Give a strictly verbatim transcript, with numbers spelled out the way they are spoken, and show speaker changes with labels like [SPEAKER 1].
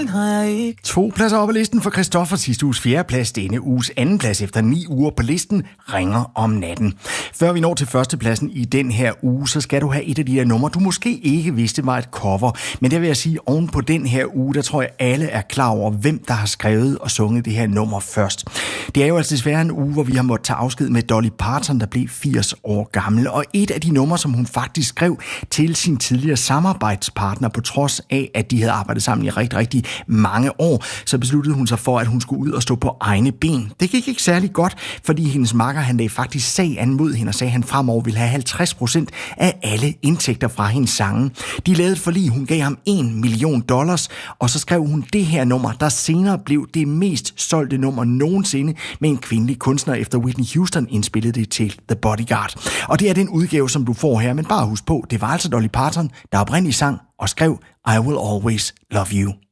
[SPEAKER 1] To pladser op på listen for Christoffer sidste uges fjerde plads, denne uges anden plads efter ni uger på listen, Ringer om natten. Før vi når til førstepladsen i den her uge, så skal du have et af de her numre, du måske ikke vidste var et cover. Men det vil jeg sige, oven på den her uge, der tror jeg alle er klar over, hvem der har skrevet og sunget det her nummer først. Det er jo altså desværre en uge, hvor vi har måttet tage afsked med Dolly Parton, der blev firs år gammel. Og et af de numre, som hun faktisk skrev til sin tidligere samarbejdspartner, på trods af, at de havde arbejdet sammen i rigtig, rigtig mange år, så besluttede hun sig for, at hun skulle ud og stå på egne ben. Det gik ikke særlig godt, fordi hendes makker, han lagde faktisk sag an mod hende og sagde, at han fremover ville have halvtreds procent af alle indtægter fra hendes sange. De lavede et forlig, hun gav ham en million dollars, og så skrev hun det her nummer, der senere blev det mest solgte nummer nogensinde med en kvindelig kunstner, efter Whitney Houston indspillede det til The Bodyguard. Og det er den udgave, som du får her, men bare husk på, det var altså Dolly Parton, der oprindeligt sang og skrev I Will Always Love You.